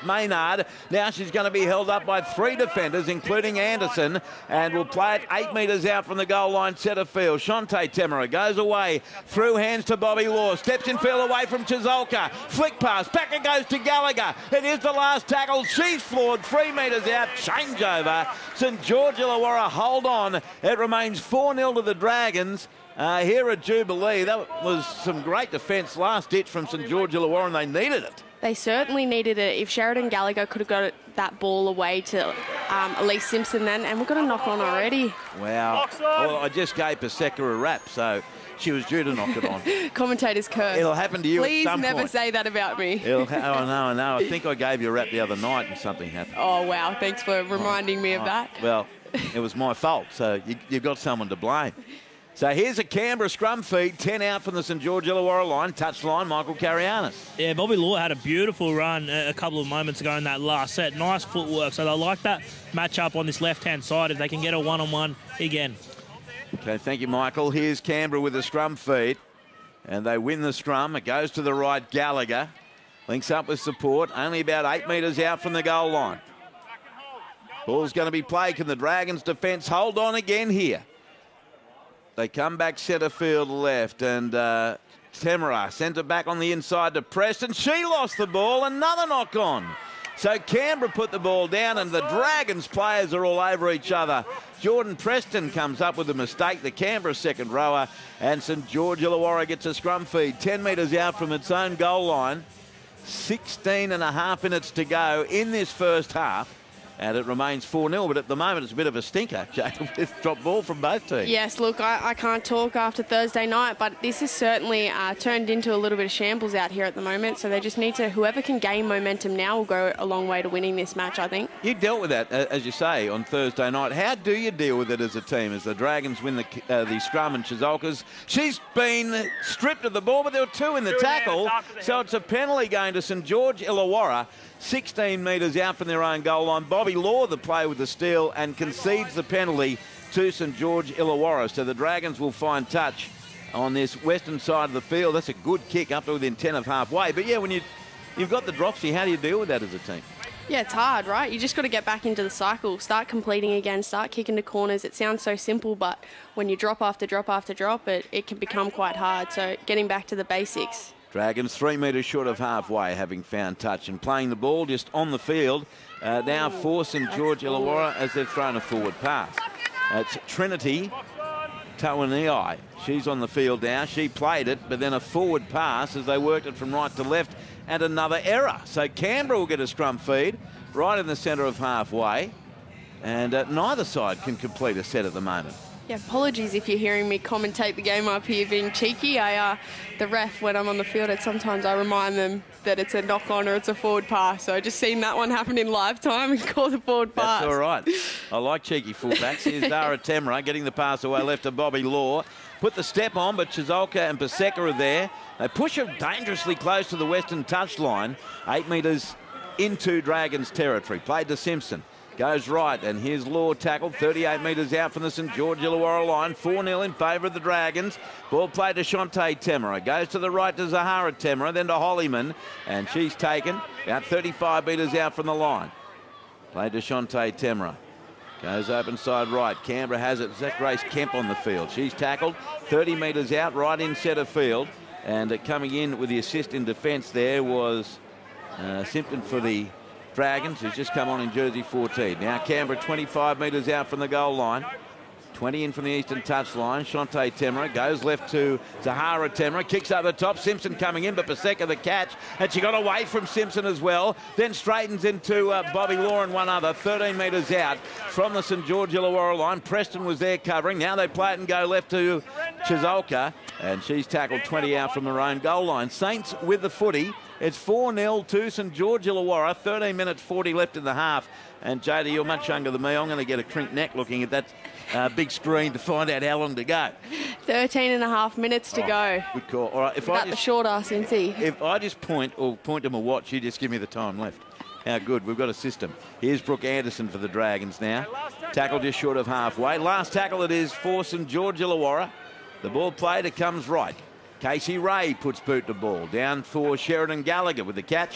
Maynard. Now she's going to be held up by 3 defenders, including Anderson, and will play it 8 metres out from the goal line, centre field. Shante Temera goes away, through hands to Bobby Law, steps in field away from Chizolka. Flick pass, back it goes to Gallagher. It is the last tackle. She's floored, 3 metres out, changeover. St George Illawarra hold on. It remains 4-0 to the Dragons. Here at Jubilee, that was some great defence, last ditch from St George Illawarra, and they needed it. They certainly needed it. If Sheridan Gallagher could have got that ball away to Elise Simpson then, and we've got a knock on already. Wow. Well, I just gave Paseka a rap, so she was due to knock it on. Commentator's curse. It'll happen to you Please at some point. never say that about me. Oh, no, I know. I think I gave you a rap the other night and something happened. Oh, wow. Thanks for reminding me of that. Well, it was my fault, so you've got someone to blame. So here's a Canberra scrum feed, 10 out from the St George Illawarra line, touch line, Michael Carianis. Yeah, Bobby Law had a beautiful run a couple of moments ago in that last set. Nice footwork, so they'll like that match-up on this left-hand side if they can get a one-on-one again. Okay, thank you, Michael. Here's Canberra with a scrum feed, and they win the scrum. It goes to the right, Gallagher. Links up with support, only about 8 metres out from the goal line. Ball's going to be played. Can the Dragons' defence hold on again here? They come back centre field left, and Temera sent it back on the inside to Preston. She lost the ball, another knock on. So Canberra put the ball down, and the Dragons players are all over each other. Jordan Preston comes up with a mistake, the Canberra second rower, and St George Illawarra gets a scrum feed 10 metres out from its own goal line. 16 and a half minutes to go in this first half. And it remains 4-0, but at the moment it's a bit of a stinker, Jacob, with drop ball from both teams. Yes, look, I can't talk after Thursday night, but this has certainly turned into a little bit of shambles out here at the moment, so they just need to, whoever can gain momentum now will go a long way to winning this match, I think. You dealt with that, as you say, on Thursday night. How do you deal with it as a team as the Dragons win the scrum and Chizolka's? She's been stripped of the ball, but there were 2 in the tackle, so it's a penalty going to St George Illawarra. 16 metres out from their own goal line. Bobby Law, the player with the steal, and concedes the penalty to St George Illawarra. So the Dragons will find touch on this western side of the field. That's a good kick up to within 10 of halfway. But yeah, when you've got the dropsy, how do you deal with that as a team? Yeah, it's hard, right? You just got to get back into the cycle, start completing again, start kicking to corners. It sounds so simple, but when you drop after drop after drop, it can become quite hard. So getting back to the basics. Dragons 3 metres short of halfway, having found touch and playing the ball just on the field. Now for St George Illawarra as they've thrown a forward pass. It's Trinity Tawaniai. She's on the field now. She played it, but then a forward pass as they worked it from right to left, and another error. So Canberra will get a scrum feed right in the centre of halfway, and neither side can complete a set at the moment. Yeah, apologies if you're hearing me commentate the game up here being cheeky. The ref, when I'm on the field, sometimes I remind them that it's a knock-on or it's a forward pass. So I just seen that one happen in live time and call the forward pass. That's all right. I like cheeky fullbacks. Here's Zara Temera getting the pass away left to Bobby Law. Put the step on, but Chizolka and Paseka are there. They push her dangerously close to the western touchline. 8 metres into Dragons territory. Played to Simpson. Goes right, and here's Law tackled 38 metres out from the St George Illawarra line. 4-0 in favour of the Dragons. Ball played to Shante Temera. Goes to the right to Zahara Temera, then to Hollyman, and she's taken about 35 metres out from the line. Played to Shante Temera. Goes open side right. Canberra has it. Zach Grace Kemp on the field. She's tackled 30 metres out, right in centre field. And coming in with the assist in defence there was Simpson for the Dragons, who's just come on in jersey 14. Now Canberra 25 metres out from the goal line. 20 in from the eastern touchline. Shante Temera goes left to Zahara Temera. Kicks over the top. Simpson coming in, but Paseka the catch. And she got away from Simpson as well. Then straightens into Bobby Law and one other. 13 metres out from the St George Illawarra line. Preston was there covering. Now they play it and go left to Chizolka. And she's tackled 20 out from her own goal line. Saints with the footy. It's 4-0 to St George Illawarra. 13 minutes 40 left in the half. And JD, you're much younger than me. I'm going to get a crink neck looking at that big screen to find out how long to go. 13 and a half minutes to go. Good call. All right, the short ass NC. If I just point to my watch, you just give me the time left. How good. We've got a system. Here's Brooke Anderson for the Dragons now. Tackle just short of halfway. Last tackle it is for St George Illawarra. The ball played, it comes right. Casey Ray puts boot to ball. Down for Sheridan Gallagher with the catch.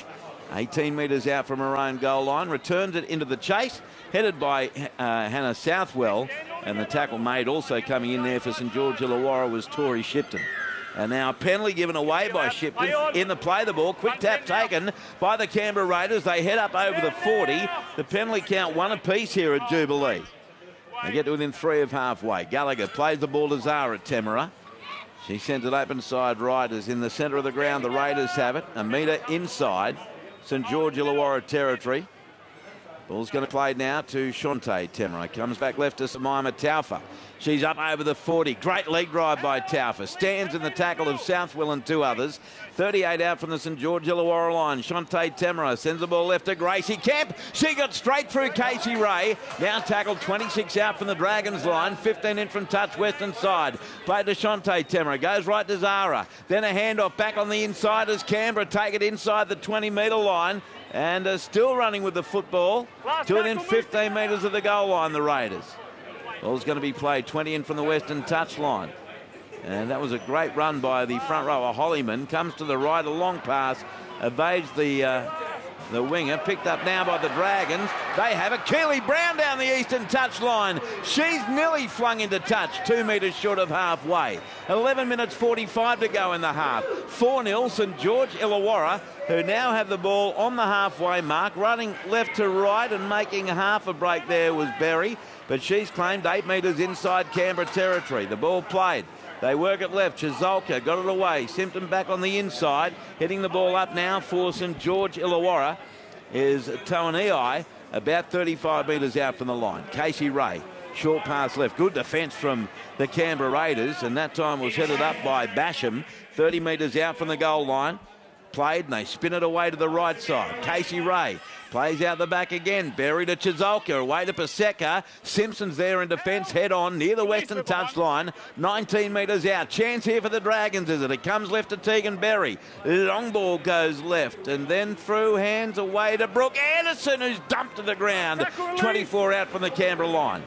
18 metres out from her own goal line. Returns it into the chase, headed by Hannah Southwell. And the tackle made also coming in there for St George Illawarra was Tori Shipton. And now a penalty given away by Shipton. In the play, the ball. Quick tap taken by the Canberra Raiders. They head up over the 40. The penalty count one apiece here at Jubilee. They get to within 3 of halfway. Gallagher plays the ball to Zara Temera. She sends it open side right as in the centre of the ground. The Raiders have it. A metre inside St George Illawarra territory. Ball's going to play now to Shante Temera. Comes back left to Samaima Taufa. She's up over the 40. Great leg drive by Taufa. Stands in the tackle of Southwell and 2 others. 38 out from the St George Illawarra line. Shante Temera sends the ball left to Gracie Kemp. She got straight through Casey Ray. Now tackled 26 out from the Dragons line. 15 in from touch western side. Played to Shante Temera. Goes right to Zara. Then a handoff back on the inside as Canberra take it inside the 20-metre line. And still running with the football to within 15 metres of the goal line, the Raiders. Ball's going to be played 20 in from the western touch line. And that was a great run by the front rower, Hollyman. Comes to the right, a long pass, evades the winger. Picked up now by the Dragons. They have it. Keely Brown down the eastern touch line. She's nearly flung into touch, 2 metres short of halfway. 11 minutes 45 to go in the half. 4-0 St George Illawarra, who now have the ball on the halfway mark. Running left to right and making half a break there was Berry. But she's claimed 8 metres inside Canberra territory. The ball played. They work it left. Chizolka got it away. Simpson back on the inside. Hitting the ball up now for St George Illawarra is Tawanei, about 35 metres out from the line. Casey Ray, short pass left. Good defence from the Canberra Raiders, and that time was headed up by Basham. 30 metres out from the goal line. Played, and they spin it away to the right side. Casey Ray plays out the back again. Berry to Chizolka, away to Paseka. Simpson's there in defence, head on, near the western touchline. 19 metres out. Chance here for the Dragons, is it? It comes left to Tegan Berry. Long ball goes left, and then through hands away to Brooke Anderson, who's dumped to the ground. 24 out from the Canberra line.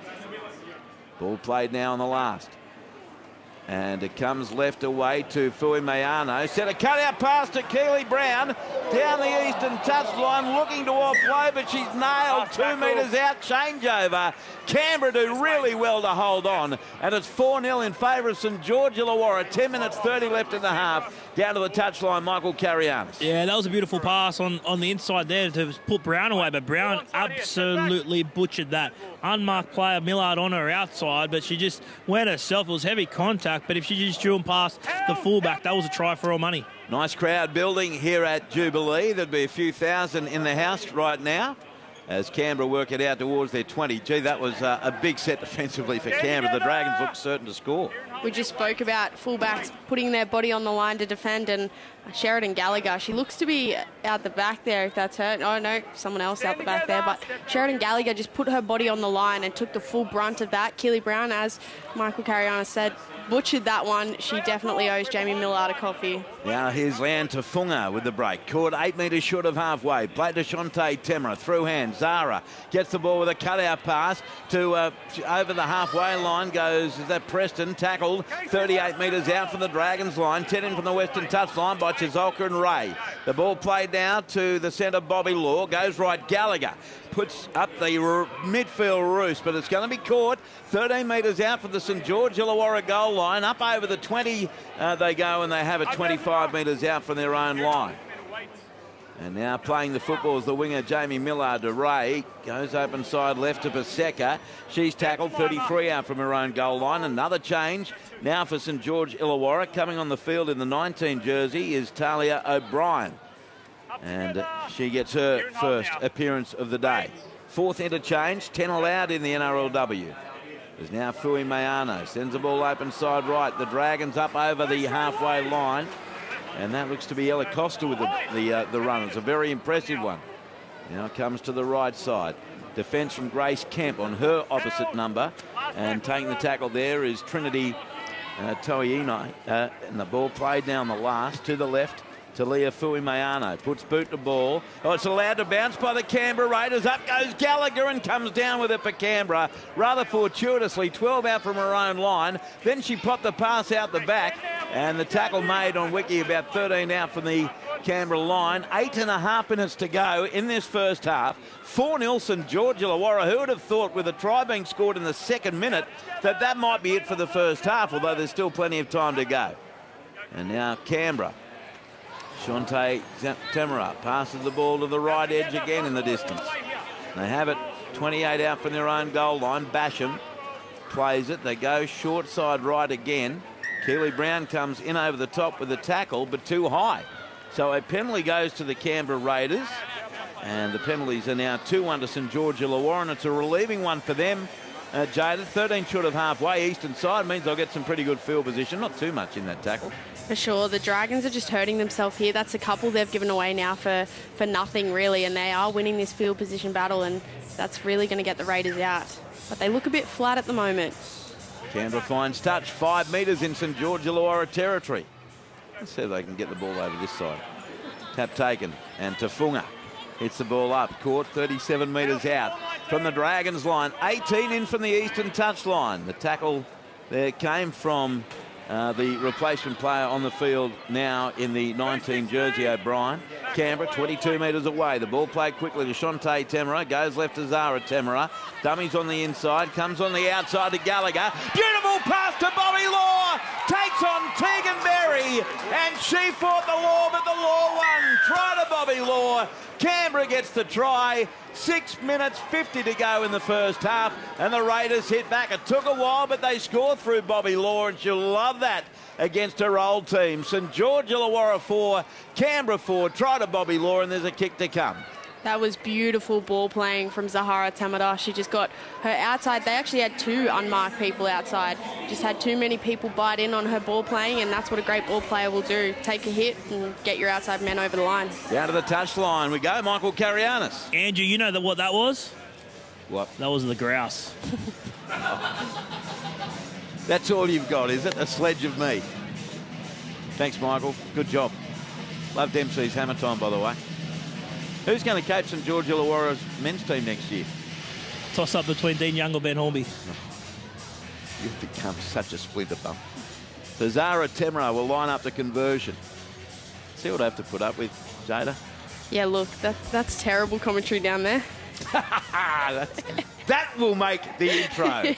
Ball played now on the last. And it comes left away to Fui Mayano. Set a cut-out pass to Keely Brown. Down the eastern touchline, looking to offload, but she's nailed. 2 metres out, changeover. Canberra do really well to hold on. And it's 4-0 in favour of St George Illawarra. 10 minutes 30 left in the half. Down to the touchline, Michael Carianis. Yeah, that was a beautiful pass on the inside there to put Brown away, but Brown absolutely butchered that. Unmarked player, Millard on her outside, but she just went herself. It was heavy contact, but if she just drew him past the fullback, that was a try for all money. Nice crowd building here at Jubilee. There'd be a few thousand in the house right now as Canberra work it out towards their 20. Gee, that was a big set defensively for Canberra. The Dragons looked certain to score. We just spoke about fullbacks putting their body on the line to defend, and Sheridan Gallagher, she looks to be out the back there, if that's her. Oh, no, someone else out the back there. But Sheridan Gallagher just put her body on the line and took the full brunt of that. Keely Brown, as Michael Carianis said, butchered that one. She definitely owes Jamie Millard a coffee. Now here's Leanne Tafunga with the break. Caught 8 metres short of halfway. Played to Shante Temera. Through hand. Zara gets the ball with a cutout pass to over the halfway line goes, is that Preston? Tackled 38 metres out from the Dragons line. 10 in from the western touch line by Chizolka and Ray. The ball played now to the centre, Bobby Law. Goes right, Gallagher. Puts up the midfield roost, but it's going to be caught 13 metres out from the St George Illawarra goal line. Up over the 20 they go, and they have it 25 metres out from their own line. And now playing the football is the winger, Jamie Millard to Ray. Goes open side left to Paseka. She's tackled 33 out from her own goal line. Another change now for St George Illawarra. Coming on the field in the 19 jersey is Talia O'Brien. And she gets her first appearance of the day. Fourth interchange, 10 allowed in the NRLW. There's now Fui Mayano. Sends the ball open side right. The Dragons up over the halfway line. And that looks to be Ella Costa with the run. It's a very impressive one. Now it comes to the right side. Defence from Grace Kemp on her opposite number. And taking the tackle there is Trinity Toiino. And the ball played down the last to the left to Leah Fui Mayano. Puts boot to ball. Oh, it's allowed to bounce by the Canberra Raiders. Up goes Gallagher and comes down with it for Canberra. Rather fortuitously, 12 out from her own line. Then she popped the pass out the back. And the tackle made on Wiki about 13 out from the Canberra line. 8.5 minutes to go in this first half. 4-0 St George Illawarra. Who would have thought with a try being scored in the second minute that might be it for the first half, although there's still plenty of time to go. And now Canberra. Shante Temera passes the ball to the right edge again in the distance. They have it 28 out from their own goal line. Basham plays it. They go short side right again. Keely Brown comes in over the top with a tackle, but too high. So a penalty goes to the Canberra Raiders. And the penalties are now 2-1 to St George Illawarra, and it's a relieving one for them. Jada, 13 short of halfway. Eastern side means they'll get some pretty good field position. Not too much in that tackle. For sure, the Dragons are just hurting themselves here. That's a couple they've given away now for nothing, really, and they are winning this field position battle, and that's really going to get the Raiders out. But they look a bit flat at the moment. Canberra finds touch, 5 metres in St George Illawarra territory. Let's see if they can get the ball over this side. Tap taken, and Tafunga hits the ball up, caught 37 metres out from the Dragons line. 18 in from the Eastern touchline. The tackle there came from the replacement player on the field now in the 19 jersey, O'Brien. Canberra 22 metres away. The ball played quickly to Shante Temera. Goes left to Zara Temera. Dummies on the inside. Comes on the outside to Gallagher. Beautiful pass to Bobby Law. Takes on Tegan Berry. And she fought the Law, but the Law won. Try to Bobby Law. Canberra gets the try. 6 minutes 50 to go in the first half, and the Raiders hit back. It took a while, but they scored through Bobby Law, and she'll love that against her old team. St George Illawarra 4, Canberra 4. Try to Bobby Law, and there's a kick to come. That was beautiful ball playing from Zahara Temera. She just got her outside. They actually had 2 unmarked people outside. Just had too many people bite in on her ball playing, and that's what a great ball player will do. Take a hit and get your outside man over the line. Down to the touchline we go. Michael Carianis. Andrew, you know what that was? What? That was the grouse. That's all you've got, is it? A sledge of meat. Thanks, Michael. Good job. Loved MC's hammer time, by the way. Who's going to coach St George Illawarra's men's team next year? Toss up between Dean Young or Ben Hornby. You've become such a splinter bum. So Zara Temera will line up the conversion. See what I have to put up with, Jada? Yeah, look, that's terrible commentary down there. That will make the intro.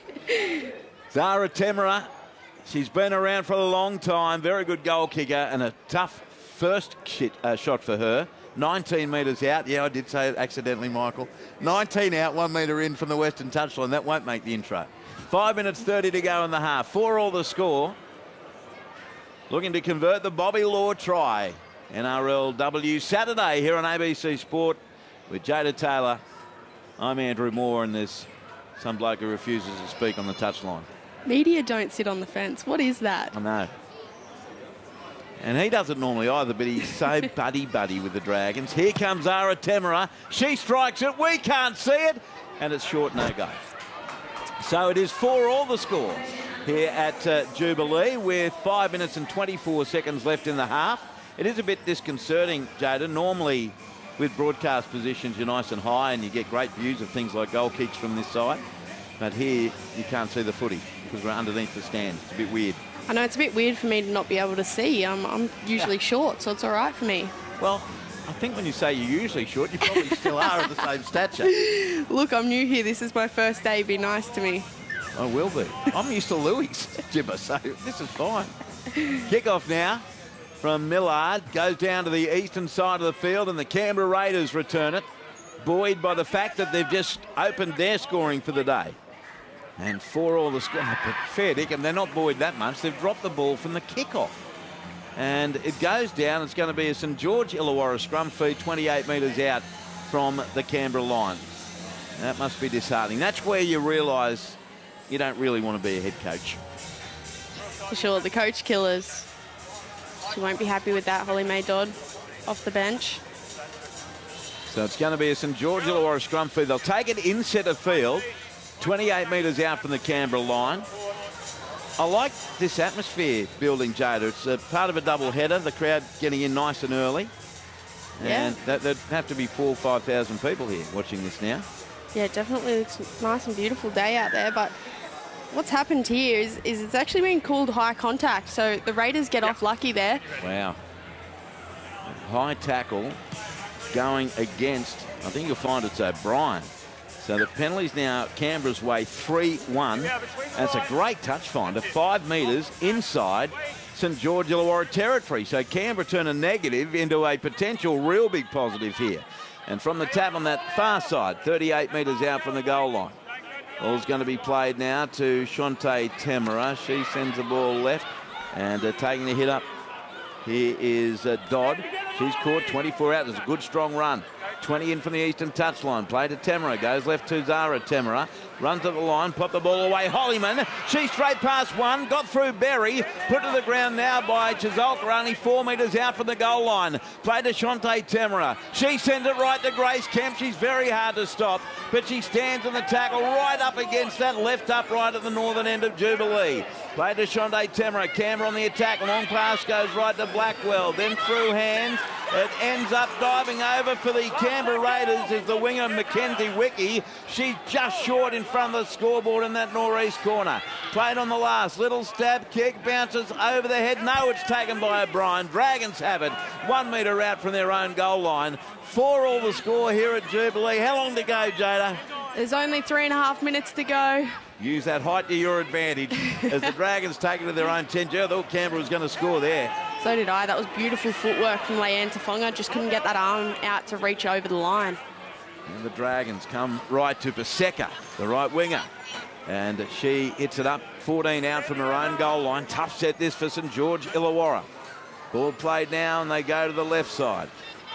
Zara Temera, she's been around for a long time. Very good goal kicker and a tough first shot for her. 19 metres out. Yeah, I did say it accidentally, Michael. 19 out, 1 metre in from the Western touchline. That won't make the intro. 5 minutes 30 to go in the half. 4-all the score. Looking to convert the Bobby Law try. NRLW Saturday here on ABC Sport with Jada Taylor. I'm Andrew Moore, and there's some bloke who refuses to speak on the touchline. Media don't sit on the fence. What is that? I know. And he doesn't normally either, but he's so buddy-buddy with the Dragons. Here comes Zara Temera. She strikes it. We can't see it. And it's short, no go. So it is 4-all the score here at Jubilee with 5 minutes and 24 seconds left in the half. It is a bit disconcerting, Jada. Normally, with broadcast positions, you're nice and high and you get great views of things like goal kicks from this side. But here, you can't see the footy because we're underneath the stand. It's a bit weird. I know it's a bit weird for me to not be able to see. I'm usually short, so it's all right for me. Well, I think when you say you're usually short, you probably still are of the same stature. Look, I'm new here. This is my first day. Be nice to me. I will be. I'm used to Louis' gibber, so this is fine. Kick-off now from Millard. Goes down to the eastern side of the field, and the Canberra Raiders return it, buoyed by the fact that they've just opened their scoring for the day. And 4-all the score. But fair dinkum, they're not buoyed that much. They've dropped the ball from the kick-off. And it goes down. It's going to be a St George Illawarra scrum feed 28 metres out from the Canberra line. That must be disheartening. That's where you realise you don't really want to be a head coach. For sure, the coach killers. She won't be happy with that, Holly May Dodd, off the bench. So it's going to be a St George Illawarra scrum feed. They'll take it in centre field, 28 metres out from the Canberra line. I like this atmosphere building, Jada. It's a part of a double header. The crowd getting in nice and early. Yeah. And there'd have to be 4,000 or 5,000 people here watching this now. Yeah, definitely looks nice and beautiful day out there. But what's happened here is it's actually been called high contact. So the Raiders get off lucky there. Wow. high tackle going against, I think you'll find it's O'Brien. So the penalty's now Canberra's way 3-1. That's a great touch finder, 5 metres inside St George Illawarra territory. So Canberra turn a negative into a potential real big positive here. And from the tap on that far side, 38 metres out from the goal line. Ball's going to be played now to Shante Temera. She sends the ball left and taking the hit up. Here is Dodd. She's caught 24 out. There's a good strong run. 20 in from the eastern touchline. Play to Temera. Goes left to Zara Temera. Runs to the line. Pop the ball away. Hollyman. She's straight past one. Got through Berry. Put to the ground now by Chizolka. Only 4 metres out from the goal line. Play to Shante Temera. She sends it right to Grace Kemp. She's very hard to stop. But she stands in the tackle right up against that left upright at the northern end of Jubilee. Play to Shante Temera. Canberra on the attack. Long pass goes right to Blackwell. Then through hands. It ends up diving over for the Canberra Raiders is the winger Mackenzie Wickie. She's just short in front of the scoreboard in that northeast corner. Played on the last. Little stab kick. Bounces over the head. No, it's taken by O'Brien. Dragons have it. 1 metre out from their own goal line. 4-all the score here at Jubilee. How long to go, Jada? There's only 3.5 minutes to go. Use that height to your advantage as the Dragons take it to their own 10. I thought Canberra was going to score there. So did I. That was beautiful footwork from Leanne Tafonga. Just couldn't get that arm out to reach over the line. And the Dragons come right to Paseka, the right winger. And she hits it up, 14 out from her own goal line. Tough set this for St George Illawarra. Ball played now and they go to the left side.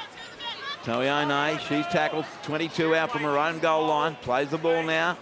Toione, she's tackled, 22 out from her own goal line. Plays the ball now.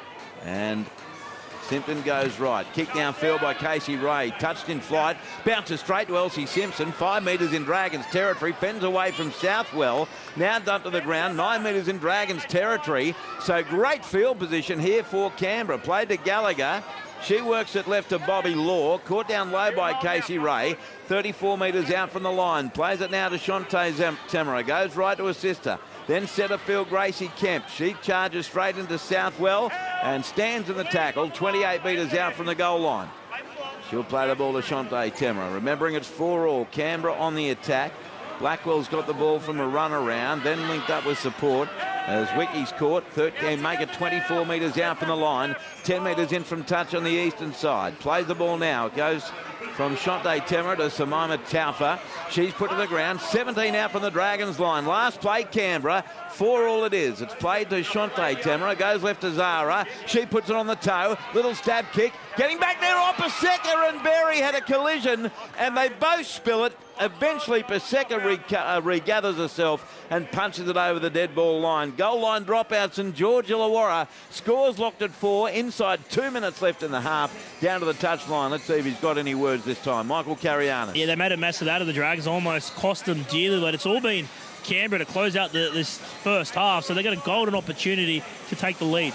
And Simpson goes right. Kick downfield by Casey Ray. Touched in flight. Bounces straight to Elsie Simpson. 5 metres in Dragons territory. Fends away from Southwell. Now dumped to the ground. 9 metres in Dragons territory. So great field position here for Canberra. Played to Gallagher. She works it left to Bobby Law. Caught down low by Casey Ray. 34 metres out from the line. Plays it now to Shante Temera. Goes right to assist her. Then centre field Gracie Kemp. She charges straight into Southwell and stands in the tackle, 28 metres out from the goal line. She'll play the ball to Shante Temera. Remembering it's 4-all. Canberra on the attack. Blackwell's got the ball from a run around, then linked up with support as Wickie's caught. 13, make it 24 metres out from the line. 10 metres in from touch on the eastern side. Plays the ball now. It goes from Shante Temera to Simona Taufa. She's put to the ground. 17 out from the Dragons line. Last play, Canberra. 4-all it is. It's played to Shante Temera. Goes left to Zara. She puts it on the toe. Little stab kick. Getting back there on Paseka and Berry had a collision and they both spill it. Eventually Paseka regathers herself and punches it over the dead ball line. Goal line dropouts St George Illawarra. Scores locked at 4. Inside 2 minutes left in the half. Down to the touchline. Let's see if he's got any words this time. Michael Carianis. Yeah, they made a mess of that of the Dragons. Almost cost them dearly, but it's all been Canberra to close out this first half. So they got a golden opportunity to take the lead.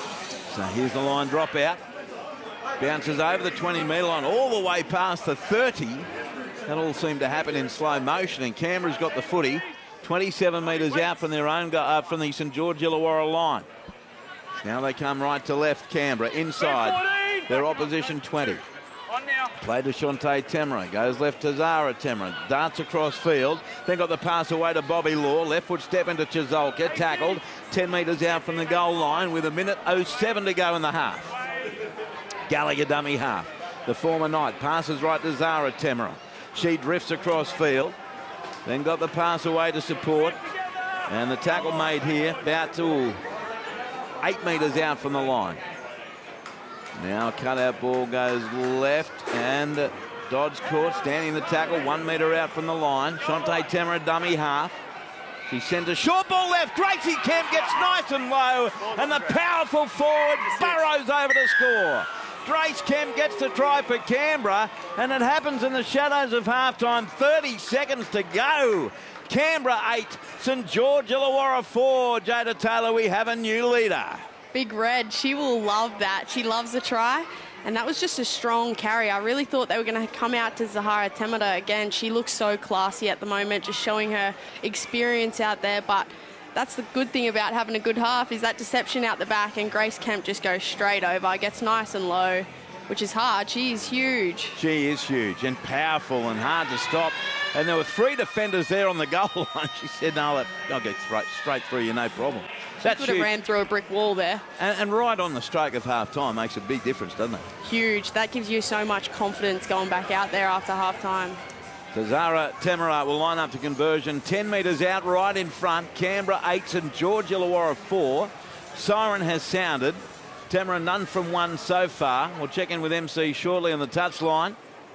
So here's the line dropout. Bounces over the 20-metre line all the way past the 30. That all seemed to happen in slow motion, and Canberra's got the footy 27 metres out from their own from the St George Illawarra line. Now they come right to left, Canberra inside their opposition 20. Play to Shante Temera, goes left to Zara Temera, darts across field, then got the pass away to Bobby Law, left foot step into Chizolka, tackled 10 metres out from the goal line with 1:07 to go in the half. Gallagher dummy half. The former Knight passes right to Zara Temera. She drifts across field, then got the pass away to support, and the tackle made here about to 8 metres out from the line. Now cutout ball goes left and Dodd's caught, standing the tackle 1 metre out from the line. Shante Temera dummy half. She sends a short ball left. Gracie Kemp gets nice and low and the powerful forward burrows over to score. Grace Kemp gets the try for Canberra and it happens in the shadows of halftime. 30 seconds to go. Canberra 8, St George Illawarra 4. Jada Taylor, we have a new leader. Big Red, she will love that. She loves the try. And that was just a strong carry. I really thought they were going to come out to Zahara Temera again. She looks so classy at the moment, just showing her experience out there. But that's the good thing about having a good half is that deception out the back, and Grace Kemp just goes straight over, gets nice and low, which is hard. She is huge. She is huge and powerful and hard to stop. And there were 3 defenders there on the goal line. She said, no, I'll get straight through you, no problem. That could have ran through a brick wall there. And right on the stroke of half-time makes a big difference, doesn't it? Huge. That gives you so much confidence going back out there after half-time. So Zara Temerat will line up to conversion. 10 metres out, right in front. Canberra 8 and George Illawarra 4. Siren has sounded. Temerat none from 1 so far. We'll check in with MC shortly on the touchline.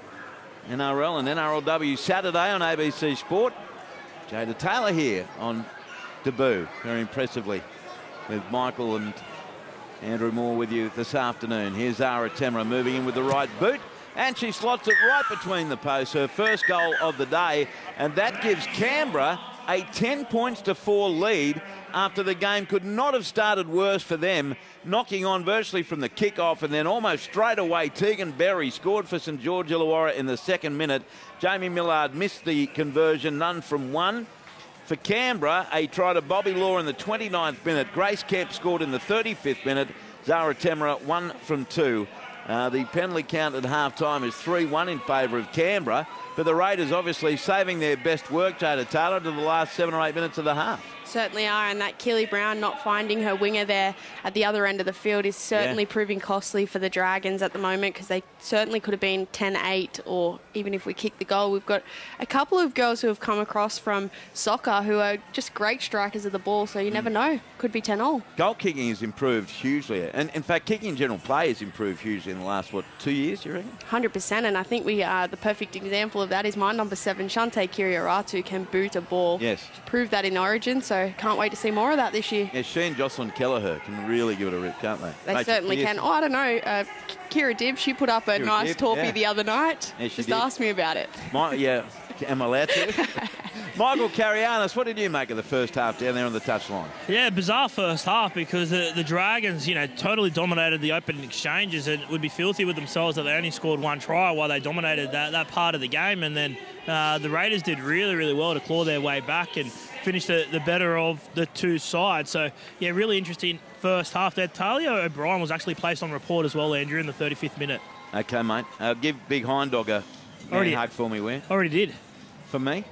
NRL and NRLW Saturday on ABC Sport. Jada Taylor here on debut, very impressively, with Michael and Andrew Moore with you this afternoon. Here's Zara Temerat moving in with the right boot, and she slots it right between the posts, her first goal of the day, and that gives Canberra a 10 points to 4 lead after the game could not have started worse for them, knocking on virtually from the kick-off, and then almost straight away Tegan Berry scored for St George Illawarra in the 2nd minute. Jamie Millard missed the conversion, none from 1. For Canberra, a try to Bobby Law in the 29th minute. Grace Kemp scored in the 35th minute. Zara Temerat 1 from 2. The penalty count at half-time is 3-1 in favour of Canberra. But the Raiders obviously saving their best work, Jada Taylor, to the last 7 or 8 minutes of the half. Certainly are, and that Keely Brown not finding her winger there at the other end of the field is certainly proving costly for the Dragons at the moment, because they certainly could have been 10-8, or even if we kick the goal. We've got a couple of girls who have come across from soccer who are just great strikers of the ball, so you never know. Could be 10-all. Goal kicking has improved hugely, and in fact kicking in general play has improved hugely in the last, 2 years, you reckon? 100%, and I think we are the perfect example of that is my number 7, Shante Kirioratu, can boot a ball. Yes. She proved that in Origin, so can't wait to see more of that this year. Yeah, she and Jocelyn Kelleher can really give it a rip, can't they? They certainly can. Oh, I don't know. Kira Dibb, she put up a nice torpy the other night. Yeah, she Just did. asked me about it. Am I allowed to? Michael Carianis, what did you make of the first half down there on the touchline? Yeah, bizarre first half, because the Dragons, totally dominated the opening exchanges, and would be filthy with themselves that they only scored 1 try while they dominated that part of the game. And then the Raiders did really, really well to claw their way back and finish the better of the 2 sides. So, yeah, really interesting first half there. Talia O'Brien was actually placed on report as well, Andrew, in the 35th minute. Okay, mate. Give Big Hind Dog a hug for me, will you? Already did. For me?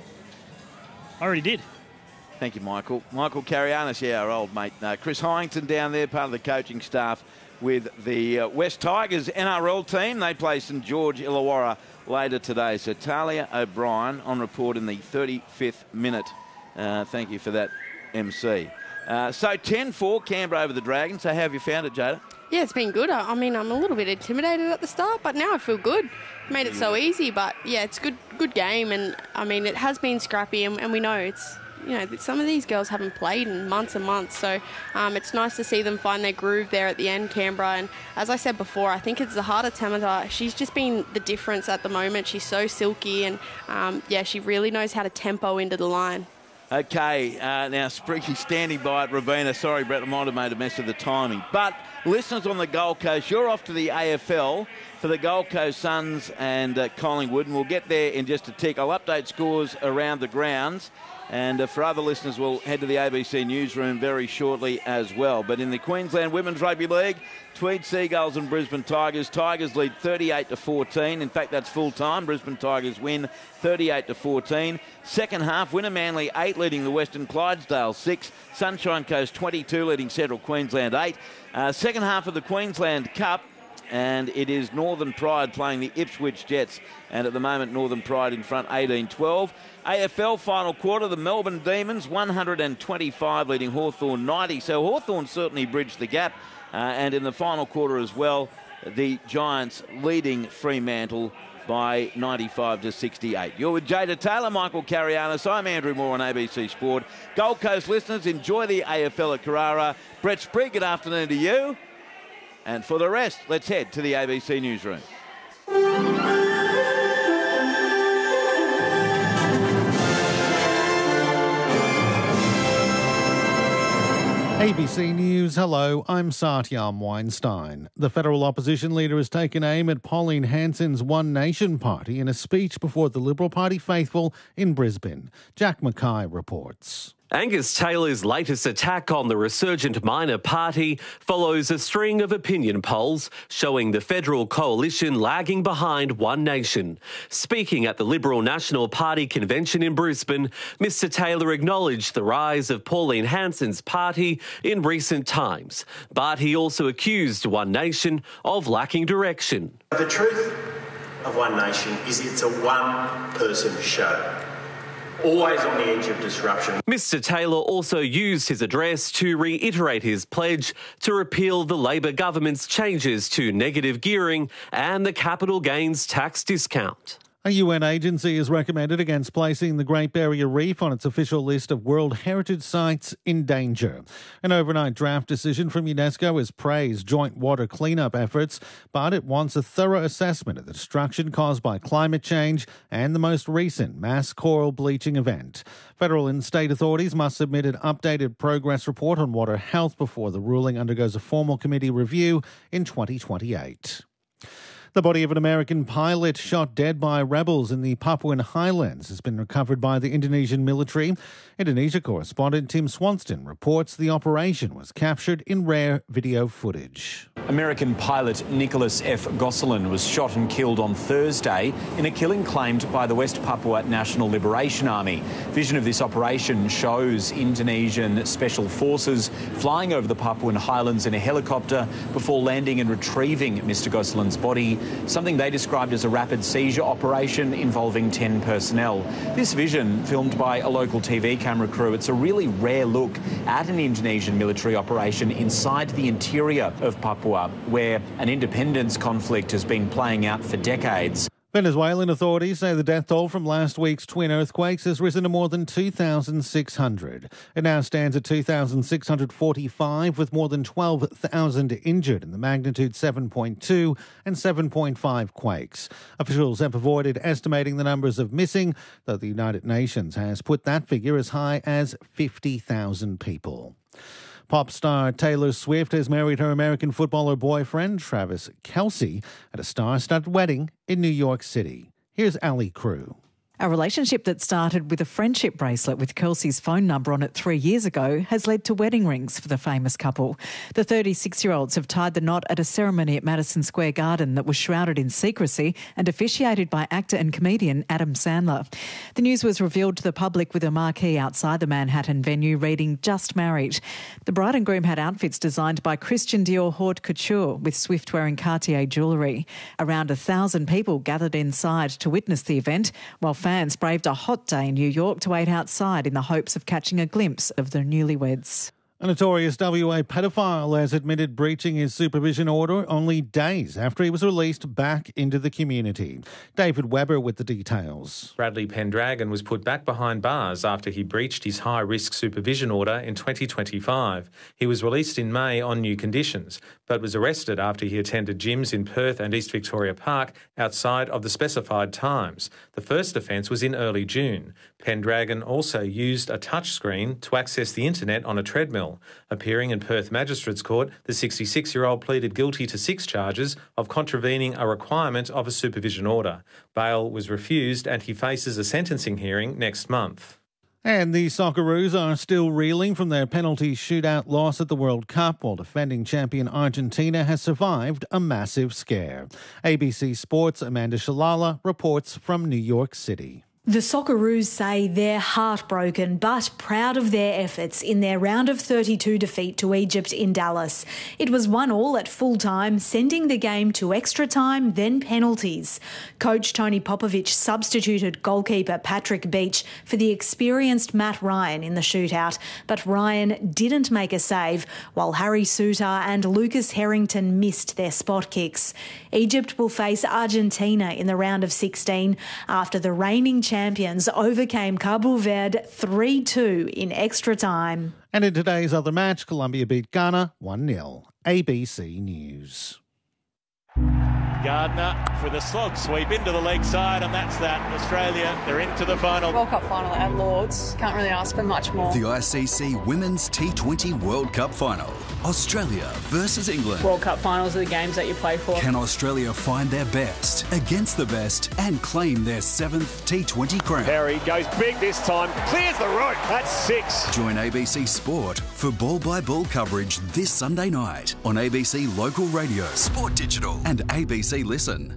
Already did. Thank you, Michael. Michael Carianis, our old mate. Chris Hyington down there, part of the coaching staff with the West Tigers NRL team. They play St George Illawarra later today. So Talia O'Brien on report in the 35th minute. Thank you for that, MC. So 10-4, Canberra over the Dragons. So how have you found it, Jada? Yeah, it's been good. I mean, I'm a little bit intimidated at the start, but now I feel good. Made it so easy, but yeah, it's good game, and I mean, it has been scrappy, and we know it's, some of these girls haven't played in months and months, so it's nice to see them find their groove there at the end, Canberra. And as I said before, I think it's Zahara Temerat. She's just been the difference at the moment. She's so silky, and she really knows how to tempo into the line. Okay, now Spreaky standing by at Rabina. Sorry, Brett, I might have made a mess of the timing. But listeners on the Gold Coast, you're off to the AFL for the Gold Coast Suns and Collingwood, and we'll get there in just a tick. I'll update scores around the grounds, and for other listeners, we'll head to the ABC newsroom very shortly as well. But in the Queensland Women's Rugby League, Tweed Seagulls and Brisbane Tigers. Tigers lead 38-14. In fact, that's full time. Brisbane Tigers win 38-14. Second half, Winner Manly 8 leading the Western Clydesdale 6. Sunshine Coast 22 leading Central Queensland 8. Second half of the Queensland Cup, and it is Northern Pride playing the Ipswich Jets, and at the moment Northern Pride in front 18-12. AFL final quarter, the Melbourne Demons 125 leading Hawthorn 90, so Hawthorn certainly bridged the gap, and in the final quarter as well, the Giants leading Fremantle by 95-68. You're with Jada Taylor, Michael Carianis. I'm Andrew Moore on ABC Sport. Gold Coast listeners, enjoy the AFL at Carrara. Brett Sprigg, good afternoon to you. And for the rest, let's head to the ABC newsroom. ABC News, hello, I'm Satyam Weinstein. The federal opposition leader has taken aim at Pauline Hanson's One Nation party in a speech before the Liberal Party faithful in Brisbane. Jack Mackay reports. Angus Taylor's latest attack on the resurgent minor party follows a string of opinion polls showing the federal coalition lagging behind One Nation. Speaking at the Liberal National Party convention in Brisbane, Mr Taylor acknowledged the rise of Pauline Hanson's party in recent times, but he also accused One Nation of lacking direction. The truth of One Nation is it's a one-person show. Always on the edge of disruption. Mr Taylor also used his address to reiterate his pledge to repeal the Labor government's changes to negative gearing and the capital gains tax discount. A UN agency has recommended against placing the Great Barrier Reef on its official list of World Heritage Sites in danger. An overnight draft decision from UNESCO has praised joint water cleanup efforts, but it wants a thorough assessment of the destruction caused by climate change and the most recent mass coral bleaching event. Federal and state authorities must submit an updated progress report on water health before the ruling undergoes a formal committee review in 2028. The body of an American pilot shot dead by rebels in the Papuan Highlands has been recovered by the Indonesian military. Indonesia correspondent Tim Swanston reports the operation was captured in rare video footage. American pilot Nicholas F. Gosselin was shot and killed on Thursday in a killing claimed by the West Papua National Liberation Army. Vision of this operation shows Indonesian special forces flying over the Papuan Highlands in a helicopter before landing and retrieving Mr. Gosselin's body, something they described as a rapid seizure operation involving 10 personnel. This vision, filmed by a local TV camera crew, it's a really rare look at an Indonesian military operation inside the interior of Papua, where an independence conflict has been playing out for decades. Venezuelan authorities say the death toll from last week's twin earthquakes has risen to more than 2,600. It now stands at 2,645, with more than 12,000 injured in the magnitude 7.2 and 7.5 quakes. Officials have avoided estimating the numbers of missing, though the United Nations has put that figure as high as 50,000 people. Pop star Taylor Swift has married her American footballer boyfriend, Travis Kelce, at a star-studded wedding in New York City. Here's Ali Crew. A relationship that started with a friendship bracelet with Kelsey's phone number on it 3 years ago has led to wedding rings for the famous couple. The 36-year-olds have tied the knot at a ceremony at Madison Square Garden that was shrouded in secrecy and officiated by actor and comedian Adam Sandler. The news was revealed to the public with a marquee outside the Manhattan venue reading "Just Married." The bride and groom had outfits designed by Christian Dior Haute Couture, with Swift wearing Cartier jewellery. Around 1,000 people gathered inside to witness the event, while fans braved a hot day in New York to wait outside in the hopes of catching a glimpse of the newlyweds. A notorious WA pedophile has admitted breaching his supervision order only days after he was released back into the community. David Webber with the details. Bradley Pendragon was put back behind bars after he breached his high-risk supervision order in 2025. He was released in May on new conditions, but was arrested after he attended gyms in Perth and East Victoria Park outside of the specified times. The first offence was in early June. Pendragon also used a touchscreen to access the internet on a treadmill. Appearing in Perth Magistrates Court, the 66-year-old pleaded guilty to 6 charges of contravening a requirement of a supervision order. Bail was refused and he faces a sentencing hearing next month. And the Socceroos are still reeling from their penalty shootout loss at the World Cup, while defending champion Argentina has survived a massive scare. ABC Sports' Amanda Shalala reports from New York City. The Socceroos say they're heartbroken but proud of their efforts in their round of 32 defeat to Egypt in Dallas. It was 1-1 at full time, sending the game to extra time, then penalties. Coach Tony Popovich substituted goalkeeper Patrick Beach for the experienced Matt Ryan in the shootout, but Ryan didn't make a save, while Harry Souttar and Lucas Harrington missed their spot kicks. Egypt will face Argentina in the round of 16 after the reigning champions overcame Cabo Verde 3-2 in extra time. And in today's other match, Colombia beat Ghana 1-0. ABC News. Gardner for the slog sweep into the leg side, and that's that. Australia, they're into the final. World Cup final at Lords. Can't really ask for much more. The ICC Women's T20 World Cup final. Australia versus England. World Cup finals are the games that you play for. Can Australia find their best against the best and claim their 7th T20 crown? Perry goes big this time, clears the route. That's 6. Join ABC Sport for ball-by-ball coverage this Sunday night on ABC Local Radio, Sport Digital and ABC Listen.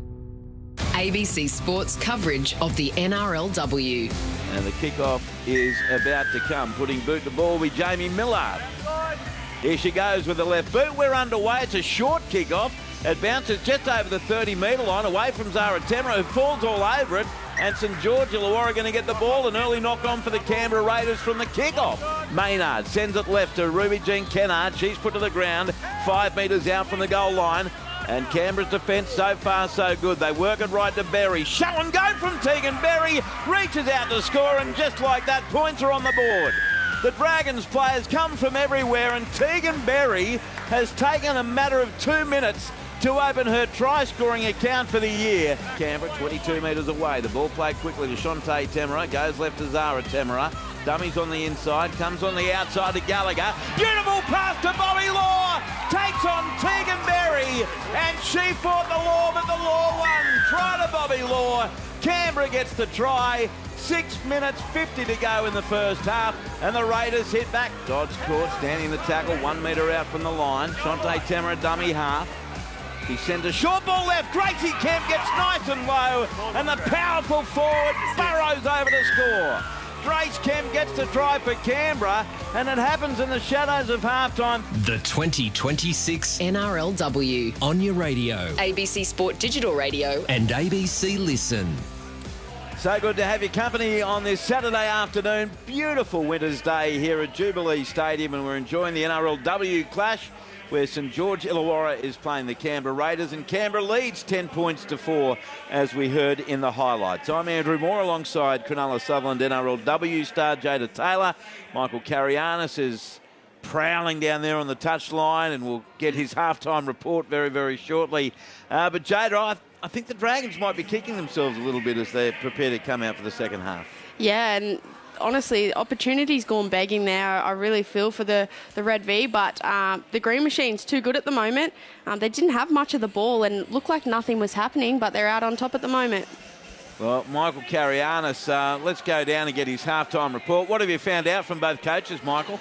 ABC Sports coverage of the NRLW. And the kickoff is about to come. Putting boot to ball with Jamie Millard. Here she goes with the left boot. We're underway. It's a short kickoff. It bounces just over the 30-metre line, away from Zara Temra, who falls all over it. And St George Illawarra going to get the ball. An early knock-on for the Canberra Raiders from the kickoff. Maynard sends it left to Ruby Jean Kennard. She's put to the ground, 5 metres out from the goal line. And Canberra's defence so far so good. They work it right to Berry. Show and go from Tegan. Berry reaches out to score, and just like that, points are on the board. The Dragons players come from everywhere, and Tegan Berry has taken a matter of 2 minutes to open her try-scoring account for the year. Canberra 22 metres away. The ball played quickly to Shante Temera. Goes left to Zara Temera. Dummies on the inside. Comes on the outside to Gallagher. Beautiful pass to Bobby Law. Takes on Tegan Berry. And she fought the Law, but the Law won. Try to Bobby Law. Canberra gets the try. 6 minutes 50 to go in the first half, and the Raiders hit back. Dodds caught, standing the tackle, 1 metre out from the line. Shante Temera, dummy half. He sends a short ball left. Gracie Kemp gets nice and low, and the powerful forward burrows over to score. Grace Kemp gets the try for Canberra, and it happens in the shadows of halftime. The 2026 NRLW. On your radio. ABC Sport Digital Radio. And ABC Listen. So good to have your company on this Saturday afternoon. Beautiful winter's day here at Jubilee Stadium, and we're enjoying the NRLW clash where St George Illawarra is playing the Canberra Raiders, and Canberra leads 10 points to 4, as we heard in the highlights. I'm Andrew Moore alongside Cronulla Sutherland NRLW star Jada Taylor. Michael Carianis is prowling down there on the touchline, and we'll get his halftime report very, very shortly. But Jada, I think the Dragons might be kicking themselves a little bit as they prepare to come out for the second half. Yeah, and honestly, opportunity's gone begging there. I really feel for the Red V, but the Green Machine's too good at the moment. They didn't have much of the ball and looked like nothing was happening, but they're out on top at the moment. Well, Michael Carianis, let's go down and get his halftime report. What have you found out from both coaches, Michael?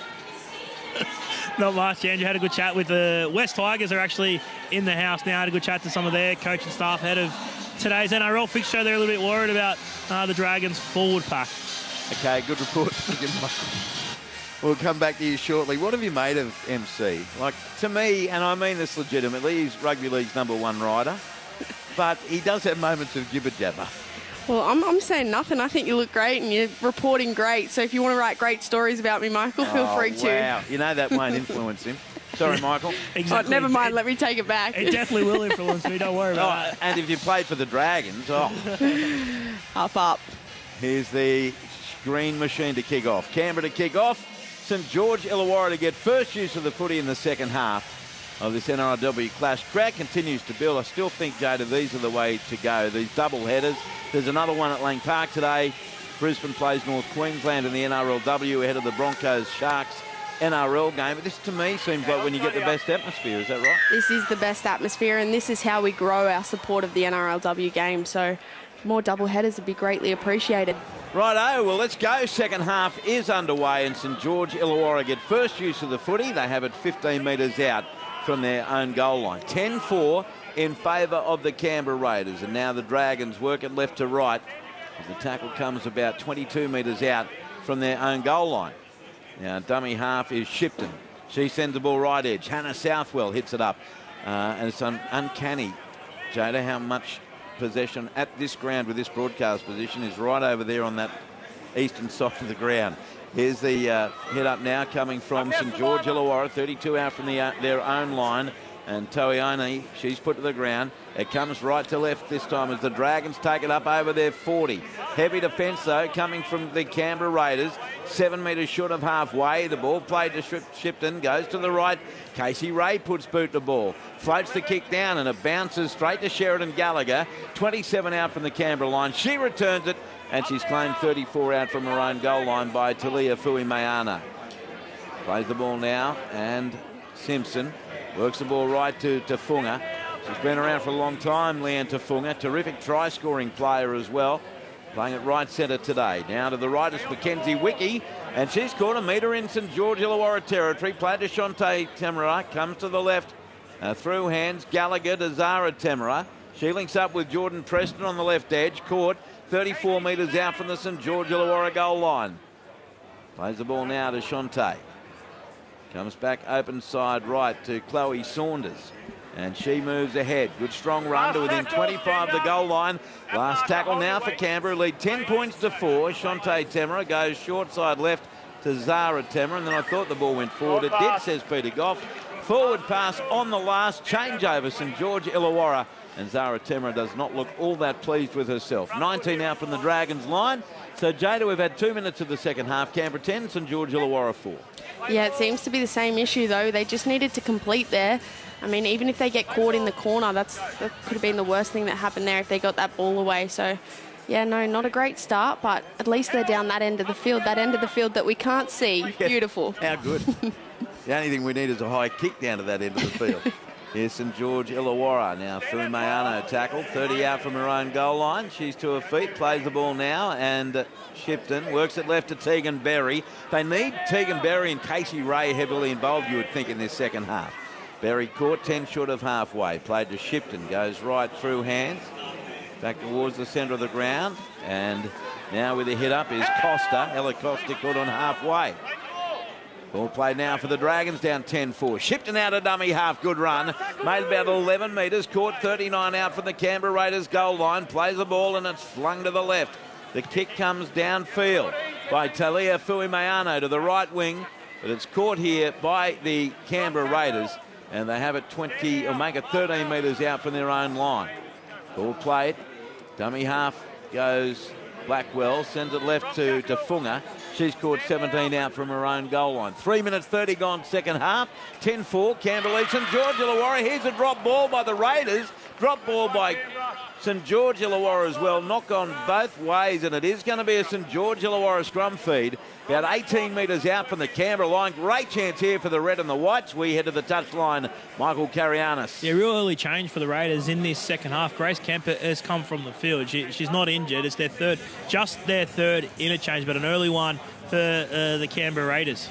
Not much, Andrew. Had a good chat with the West Tigers. Are actually in the house now. Had a good chat to some of their coaching staff ahead of today's NRL fixture. They're a little bit worried about the Dragons' forward pack. Okay, good report. We'll come back to you shortly. What have you made of MC? Like, to me, and I mean this legitimately, he's rugby league's #1 rider, but he does have moments of jibber-jabber. Well, I'm saying nothing. I think you look great and you're reporting great. So if you want to write great stories about me, Michael, feel free to. Wow, you know that won't influence him. Sorry, Michael. Exactly. Oh, never mind, let me take it back. It definitely will influence me, don't worry about that. And if you played for the Dragons, Up. Here's the Green Machine to kick off. Canberra to kick off. St George Illawarra to get first use of the footy in the second half of this NRLW clash. Crowd continues to build. I still think, Jada, these are the way to go. These double headers. There's another one at Lang Park today. Brisbane plays North Queensland in the NRLW ahead of the Broncos Sharks NRL game. But this, to me, seems like when you get the best atmosphere. Is that right? This is the best atmosphere, and this is how we grow our support of the NRLW game. So more double headers would be greatly appreciated. Righto, well, let's go. Second half is underway, and St George Illawarra get first use of the footy. They have it 15 metres out from their own goal line. 10-4 in favour of the Canberra Raiders. And now the Dragons work it left to right as the tackle comes about 22 metres out from their own goal line. Now, dummy half is Shipton. She sends the ball right edge. Hannah Southwell hits it up. And it's uncanny, Jada, how much possession at this ground with this broadcast position is right over there on that eastern side of the ground. Here's the head up now coming from St George Illawarra, 32 out from their own line. And Toiani, she's put to the ground. It comes right to left this time as the Dragons take it up over their 40. Heavy defence, though, coming from the Canberra Raiders. 7 metres short of halfway. The ball played to Shipton, goes to the right. Casey Ray puts boot to ball. Floats the kick down and it bounces straight to Sheridan Gallagher. 27 out from the Canberra line. She returns it and she's claimed 34 out from her own goal line by Talia Fuimeana. Plays the ball now and Simpson works the ball right to Tafunga. She's been around for a long time, Leanne Tafunga. Terrific try-scoring player as well. Playing at right centre today. Now to the right is Mackenzie Wickie. And she's caught a metre in St George Illawarra territory. Played to Shante Temera. Comes to the left. Through hands. Gallagher to Zara Temera. She links up with Jordan Preston on the left edge. Caught 34 metres out from the St George Illawarra goal line. Plays the ball now to Shante. Comes back open side right to Chloe Saunders. And she moves ahead. Good strong run to within 25 of the goal line. Last tackle now for Canberra. Lead 10 points to 4. Shante Temera goes short side left to Zara Temera. And then I thought the ball went forward. It did, says Peter Goff. Forward pass on the last. Changeover St George Illawarra. And Zara Temera does not look all that pleased with herself. 19 out from the Dragons line. So, Jada, we've had 2 minutes of the second half. Canberra 10, St George Illawarra 4. Yeah, it seems to be the same issue, though. They just needed to complete there. I mean, even if they get caught in the corner, that could have been the worst thing that happened there if they got that ball away. So, yeah, no, not a great start, but at least they're down that end of the field that we can't see. Yeah. Beautiful. How good. The only thing we need is a high kick down to that end of the field. Here's St George Illawarra. Now Fuimeano tackled, 30 out from her own goal line. She's to her feet, plays the ball now, and Shipton works it left to Tegan Berry. They need Tegan Berry and Casey Ray heavily involved, you would think, in this second half. Berry caught 10 short of halfway. Played to Shipton, goes right through hands. Back towards the centre of the ground. And now with a hit up is Costa. Ella Costa caught on halfway. Ball played now for the Dragons, down 10-4. Shipton out a dummy half, good run. Made about 11 metres, caught 39 out from the Canberra Raiders goal line. Plays the ball and it's flung to the left. The kick comes downfield by Talia Fuimeano to the right wing. But it's caught here by the Canberra Raiders. And they have it 20, or make it 13 metres out from their own line. Ball played. Dummy half goes Blackwell, sends it left to Funga. She's caught 17 out from her own goal line. 3 minutes 30 gone second half. 10-4, Canberra leads St George Illawarra. Here's a drop ball by the Raiders. Drop ball by St George Illawarra as well. Knock on both ways, and it is going to be a St George Illawarra scrum feed. About 18 metres out from the Canberra line. Great chance here for the red and the whites. We head to the touchline, Michael Carianis. Yeah, real early change for the Raiders in this second half. Grace Kemper has come from the field. She's not injured. It's their third interchange, but an early one for the Canberra Raiders.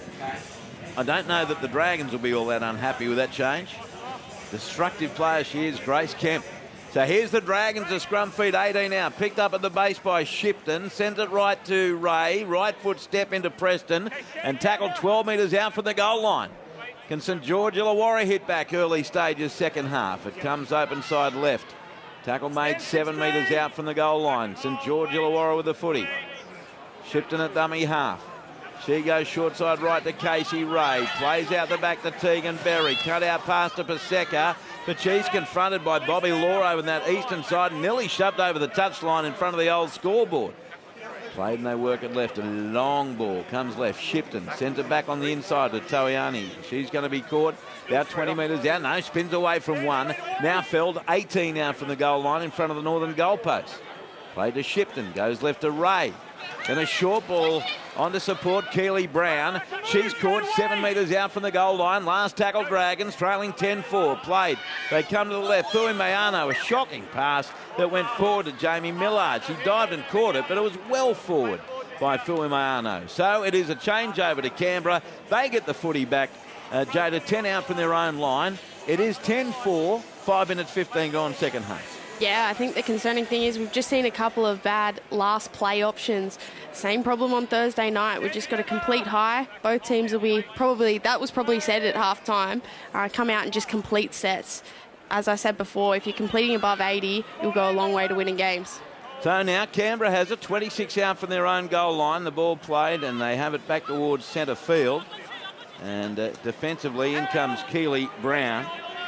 I don't know that the Dragons will be all that unhappy with that change. Destructive player she is, Grace Kemp. So here's the Dragons, a scrum feed 18 out. Picked up at the base by Shipton. Sends it right to Ray. Right foot step into Preston. And tackled 12 metres out from the goal line. Can St George Illawarra hit back early stages second half? It comes open side left. Tackle made 7 metres out from the goal line. St George Illawarra with the footy. Shipton at dummy half. She goes short side right to Casey Ray. Plays out the back to Tegan Berry. Cut out pass to Paseka. But she's confronted by Bobby Law over that eastern side and nearly shoved over the touchline in front of the old scoreboard. Played and they work it left. A long ball comes left. Shipton sends it back on the inside to Toiani. She's going to be caught about 20 metres out. No, spins away from one. Now Feld 18 out from the goal line in front of the northern goalpost. Played to Shipton. Goes left to Ray. Then a short ball on to support Keely Brown. She's caught 7 metres out from the goal line. Last tackle Dragons, trailing 10-4. Played. They come to the left. Fuimeano, a shocking pass that went forward to Jamie Millard. She dived and caught it, but it was well forward by Fuimeano. So it is a changeover to Canberra. They get the footy back. Jada, 10 out from their own line. It is 10-4, 5 minutes 15 gone second half. Yeah, I think the concerning thing is we've just seen a couple of bad last play options. Same problem on Thursday night. We've just got a complete high. Both teams will be that was probably said at halftime, come out and just complete sets. As I said before, if you're completing above 80, you'll go a long way to winning games. So now Canberra has it, 26 out from their own goal line. The ball played and they have it back towards centre field. And defensively, in comes Keely Brown.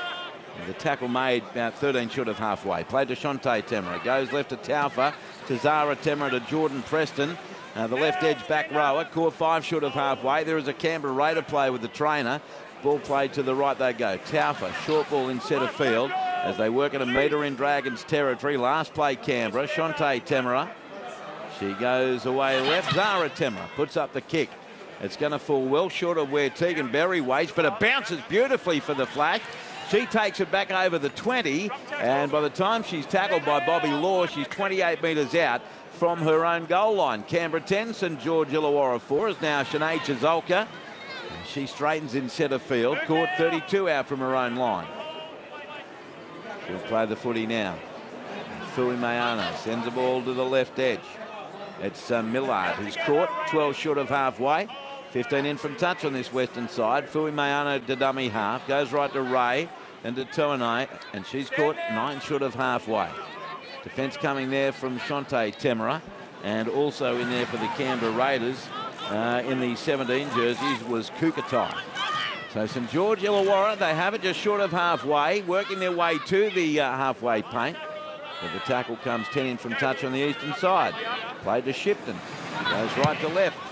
The tackle made about 13 short of halfway. Played to Shante Temera. Goes left to Taufa, to Zara Temera, to Jordan Preston. The left edge back rower. Caught 5 short of halfway. There is a Canberra Raider play with the trainer. Ball played to the right they go. Taufa, short ball in centre field as they work at a metre in Dragons territory. Last play Canberra. Shante Temera. She goes away left. Zara Temera puts up the kick. It's going to fall well short of where Tegan Berry waits, but it bounces beautifully for the Flash. She takes it back over the 20, and by the time she's tackled by Bobby Law, she's 28 metres out from her own goal line. Canberra 10, St George Illawarra 4 is now Shanae Chizolka. She straightens in centre field, caught 32 out from her own line. She'll play the footy now. Fui Mayana sends the ball to the left edge. It's Millard who's caught 12 short of halfway. 15 in from touch on this western side. Fui Mayana to dummy half. Goes right to Ray and to Tuanai, and she's caught 9 short of halfway. Defence coming there from Shante Temera, and also in there for the Canberra Raiders in the 17 jerseys was Kukatai. So St George Illawarra, they have it just short of halfway, working their way to the halfway paint. But the tackle comes 10 in from touch on the eastern side. Played to Shipton. Goes right to left.